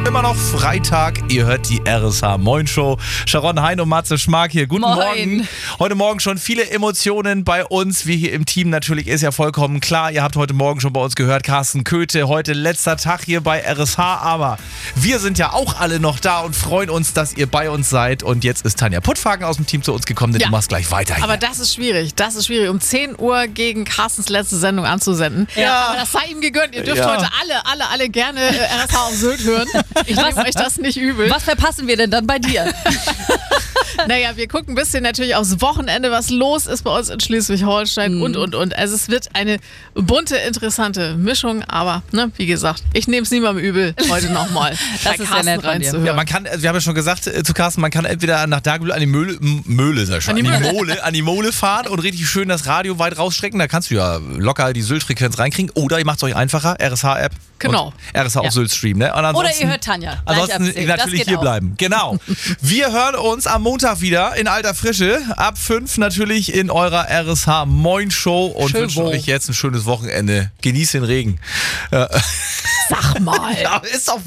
Immer noch Freitag, ihr hört die RSH Moin Show. Sharon Hein und Matze Schmark hier. Guten Morgen. Heute Morgen schon viele Emotionen bei uns. Wir hier im Team natürlich, ist ja vollkommen klar. Ihr habt heute Morgen schon bei uns gehört, Carsten Köthe, heute letzter Tag hier bei RSH. Aber wir sind ja auch alle noch da und freuen uns, dass ihr bei uns seid. Und jetzt ist Tanja Puttfagen aus dem Team zu uns gekommen, denn du machst gleich weiter hier. Aber das ist schwierig. Um 10 Uhr gegen Carstens letzte Sendung anzusenden. Ja. Aber das sei ihm gegönnt. Ihr dürft heute alle gerne RSH auf Sylt hören. Ich nehme euch das nicht übel. Was verpassen wir denn dann bei dir? Naja, wir gucken ein bisschen natürlich aufs Wochenende, was los ist bei uns in Schleswig-Holstein und. Also es wird eine bunte, interessante Mischung, aber wie gesagt, ich nehme es niemandem übel, heute nochmal Das ist ja nett von dir. Ja, man kann, wir haben ja schon gesagt zu Carsten, man kann entweder nach Dagebüll an die Mole fahren und richtig schön das Radio weit rausstrecken, da kannst du ja locker die Sylt-Frequenz reinkriegen, oder ihr macht es euch einfacher, RSH-App. Genau. RSH auf Sylt streamen, ne? Und Oder ihr hört Tanja. Ansonsten natürlich hier bleiben. Genau. Wir hören uns am Montag wieder in alter Frische. Ab 5 natürlich in eurer RSH Moin Show und wünschen euch jetzt ein schönes Wochenende. Genießt den Regen. Sag mal. Ja, ist doch